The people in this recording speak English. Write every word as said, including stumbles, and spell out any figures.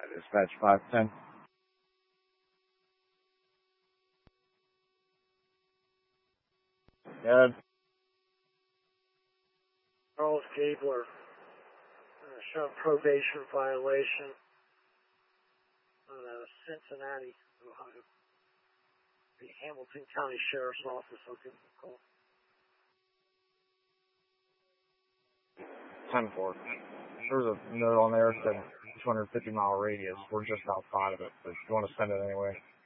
Dispatch five ten. Yeah. Charles Gabler, uh, shown probation violation out of Cincinnati, Ohio. The Hamilton County Sheriff's Office. I'll give them a call. ten four. There was a note on there that said two hundred fifty mile radius. We're just outside of it, but if you want to send it anyway.